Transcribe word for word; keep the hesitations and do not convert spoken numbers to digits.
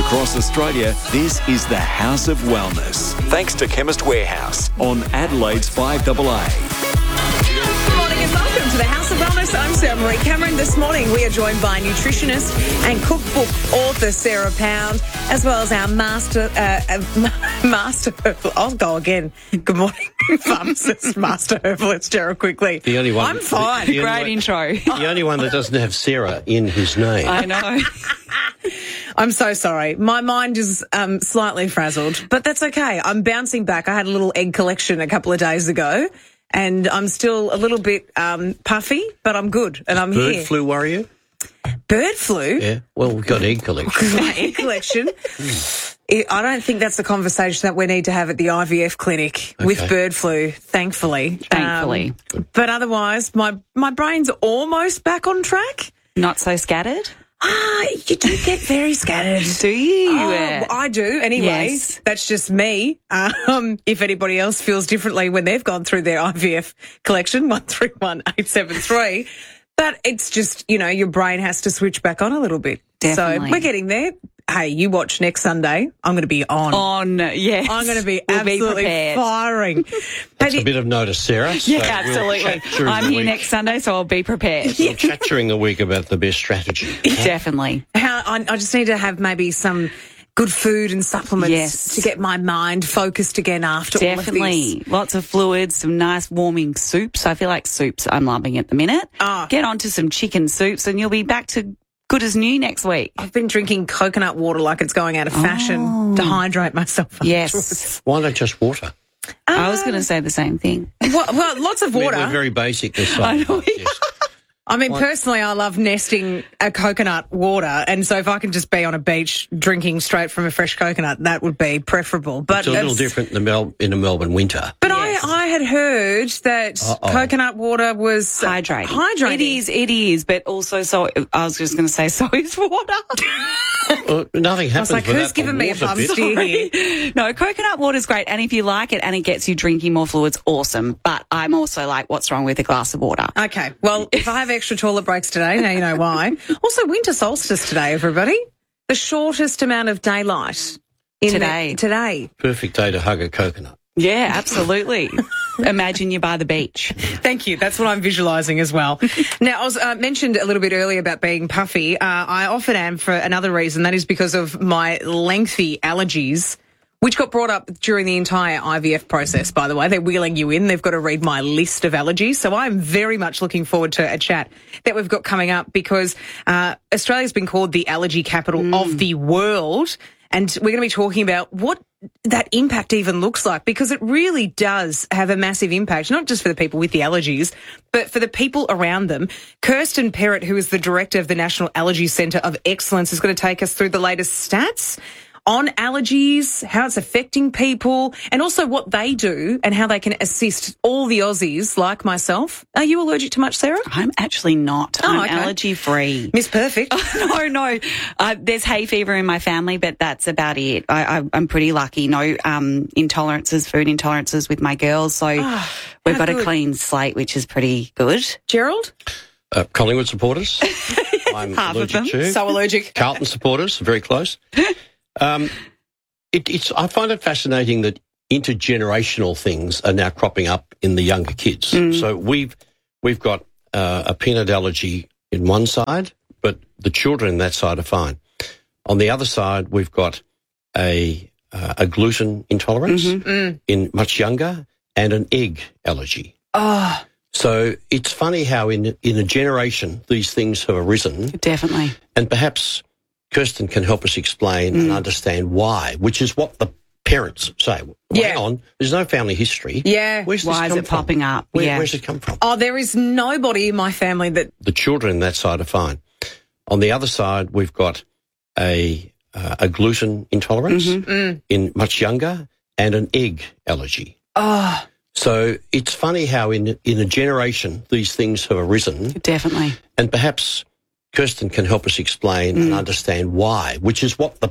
across Australia, this is the House of Wellness. Thanks to Chemist Warehouse on Adelaide's five A A. Good morning and welcome to the House of Wellness. I'm Sarah Marie Cameron. This morning we are joined by nutritionist and cookbook author Sarah Pound, as well as our master, uh, uh, master, I'll go again. Good morning, pharmacist, master herbalist Gerald Quigley. The only one. I'm fine. The, the Great one, intro. The only one that doesn't have Sarah in his name. I know. I'm so sorry. My mind is um, slightly frazzled, but that's okay. I'm bouncing back. I had a little egg collection a couple of days ago, and I'm still a little bit um, puffy, but I'm good, and I'm Bird here. flu worry you? Bird flu? Yeah. Well, we've got egg collection. My egg collection. I don't think that's a conversation that we need to have at the I V F clinic with Okay. bird flu, thankfully. Thankfully. Um, but otherwise, my, my brain's almost back on track. Not so scattered? Ah, you do get very scattered. Do you? Oh, well, I do, anyway. Yes. That's just me. Um, if anybody else feels differently when they've gone through their I V F collection, one three one eight seven three. But it's just, you know, your brain has to switch back on a little bit. Definitely. So we're getting there. Hey, you watch next Sunday. I'm going to be on. On, yes. I'm going to be We'll be absolutely prepared. firing. That's But a bit of notice, Sarah. So Yeah, we'll absolutely. chat during I'm the here week. next Sunday, so I'll be prepared. We'll chat during the week about the best strategy. Definitely. how I, I just need to have maybe some good food and supplements Yes. to get my mind focused again after all of Definitely. this. Lots of fluids, some nice warming soups. I feel like soups I'm loving at the minute. Ah. Get onto some chicken soups and you'll be back to good as new next week. I've been drinking coconut water like it's going out of fashion Oh. to hydrate myself. Yes. Why not just water? I was going to say the same thing. Well, well, lots of I mean, water. we're very basic this I side. know. Yes. I mean, personally, I love nesting a coconut water, and so if I can just be on a beach drinking straight from a fresh coconut, that would be preferable. But It's a little it's- different in the, Mel- in the Melbourne winter. But Yes. I, I had heard that Uh-oh. coconut water was Hydrating. Hydrating. It is, it is, but also so, I was just going to say so is water. Well, nothing happens like, without who's the giving me a water bum bit. steer here? No, coconut water is great. And if you like it and it gets you drinking more fluids, awesome. But I'm also like, what's wrong with a glass of water? Okay, well, if I have extra toilet breaks today, now you know why. Also, winter solstice today, everybody. The shortest amount of daylight in Today. The, today. Perfect day to hug a coconut. Yeah, absolutely. Imagine you're by the beach. Thank you. That's what I'm visualising as well. Now, I was uh, mentioned a little bit earlier about being puffy. Uh, I often am for another reason. That is because of my lengthy allergies, which got brought up during the entire I V F process, by the way. They're wheeling you in. They've got to read my list of allergies. So I'm very much looking forward to a chat that we've got coming up because uh, Australia's been called the allergy capital mm. of the world. And we're going to be talking about what that impact even looks like, because it really does have a massive impact, not just for the people with the allergies, but for the people around them. Kirsten Perrott, who is the director of the National Allergy Centre of Excellence, is going to take us through the latest stats on allergies, how it's affecting people, and also what they do and how they can assist all the Aussies like myself. Are you allergic to much, Sarah? I'm actually not. Oh, I'm okay. allergy free. Miss Perfect. no, no. Uh, there's hay fever in my family, but that's about it. I, I, I'm pretty lucky. No um, intolerances, food intolerances with my girls. So Oh, we've how got good. a clean slate, which is pretty good. Gerald? Uh, Collingwood supporters. I'm Half of allergic them. to. So allergic. Carlton supporters, very close. Um, it, it's I find it fascinating that intergenerational things are now cropping up in the younger kids. Mm. So we've we've got uh, a peanut allergy in one side, but the children in that side are fine. On the other side, we've got a uh, a gluten intolerance Mm-hmm. in much younger and an egg allergy. Oh, So it's funny how in in a generation these things have arisen. Definitely. And perhaps Kirsten can help us explain Mm. and understand why, which is what the parents say. Well, Yeah. hang on, there's no family history. yeah. Where's this Why is come it from? popping up? Where, Yeah. Where's it come from? Oh, there is nobody in my family that... The children in that side are fine. On the other side, we've got a uh, a gluten intolerance Mm. in much younger and an egg allergy. Oh, So it's funny how in in a generation these things have arisen. Definitely. And perhaps Kirsten can help us explain Mm. and understand why, which is what the